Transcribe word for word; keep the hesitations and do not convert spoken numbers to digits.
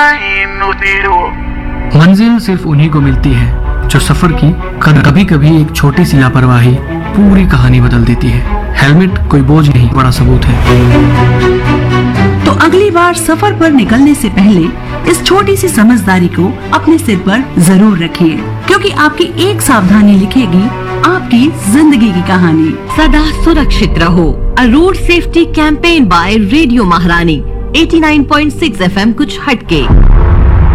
मंजिल सिर्फ उन्हीं को मिलती है जो सफर की कभी कभी एक छोटी सी लापरवाही पूरी कहानी बदल देती है। हेलमेट कोई बोझ नहीं, बड़ा सबूत है। तो अगली बार सफर पर निकलने से पहले इस छोटी सी समझदारी को अपने सिर पर जरूर रखिए, क्योंकि आपकी एक सावधानी लिखेगी आपकी जिंदगी की कहानी। सदा सुरक्षित रहो। अ road safety campaign bye radio महारानी eighty nine point six F M कुछ हटके।